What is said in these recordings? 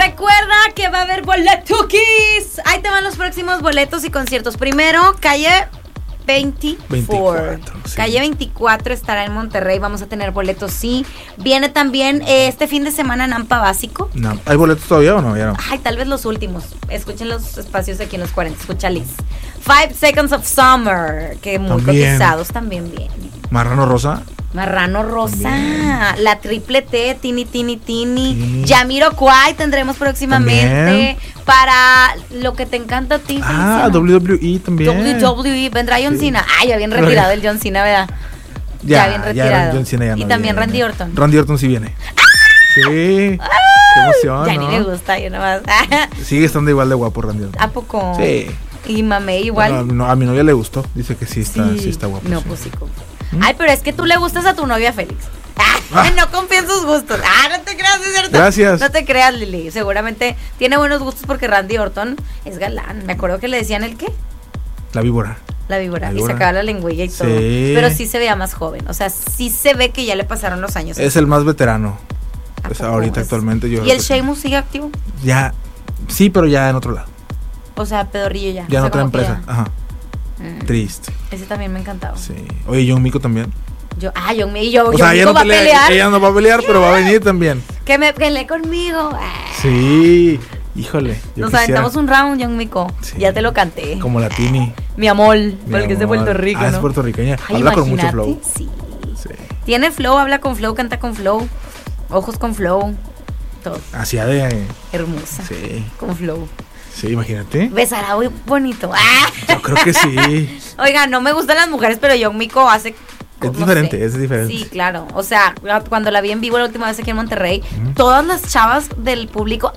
Recuerda que va a haber boletukis. Ahí te van los próximos boletos y conciertos. Primero, calle 24. Sí. Calle 24 estará en Monterrey. Vamos a tener boletos, sí. Viene también este fin de semana Nampa Básico. No. ¿Hay boletos todavía o no? Ya no. Ay, tal vez los últimos. Escuchen los espacios aquí en los 40. Escucha Liz. 5 Seconds of Summer, que muy cotizados también vienen. Marrano Rosa. También. La Triple T, Tini. Jamiroquai tendremos próximamente. También. Para lo que te encanta a ti. WWE también. WWE, vendrá John Cena. Ya bien retirado el John Cena, ¿verdad? Ya bien retirado. John Cena ya no y también viene. Randy Orton. Randy Orton sí viene. Sí. Qué emoción, ya ¿no? ni me gusta, yo nomás. Sigue estando igual de guapo Randy Orton. ¿A poco? Sí. Y mamé igual. Bueno, a mi novia le gustó. Dice que sí está guapo. No, pues sí. Ay, pero es que tú le gustas a tu novia Félix. No confía en sus gustos. No te creas, es cierto. Gracias. No te creas, Lili. Seguramente tiene buenos gustos porque Randy Orton es galán. Me acuerdo que le decían el ¿qué? La víbora. Y sacaba la lengüilla y todo. Pero sí se veía más joven. O sea, sí se ve que ya le pasaron los años. Es el más veterano. Pues ahorita actualmente yo. ¿Y el Sheamus sigue activo? Ya. Sí, pero ya en otro lado. O sea, pedorrillo ya. Ya en otra empresa. Ajá. Triste. Ese también me encantaba. Sí. Oye, John Mico también. John Mico. O sea, ella va a pelear. Ella no va a pelear, pero va a venir también. Que me pelee conmigo. Sí. Híjole. Nos aventamos un round, John Mico. Sí. Ya te lo canté. Como la Tini. Mi amor, porque es de Puerto Rico. ¿no? Es puertorriqueña. Habla con mucho flow. Sí. Tiene flow, habla con flow, canta con flow. Ojos con flow. Todo. Así de. Hermosa. Sí. Con flow. Sí, imagínate. Besará muy bonito. Yo creo que sí. Oiga, no me gustan las mujeres, pero John Mico hace. Es diferente, es diferente. Sí, claro. O sea, cuando la vi en vivo la última vez aquí en Monterrey, todas las chavas del público.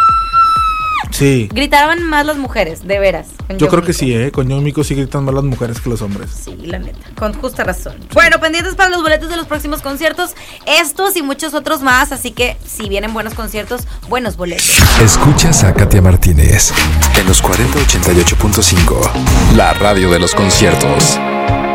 Sí. Gritaban más las mujeres, de veras. Yo creo que sí, con John Mico sí gritan más las mujeres que los hombres. Sí, la neta, con justa razón. Sí. Bueno, pendientes para los boletos de los próximos conciertos, estos y muchos otros más, así que si vienen buenos conciertos, buenos boletos. Escuchas a Katia Martínez en los 4088.5, la radio de los conciertos.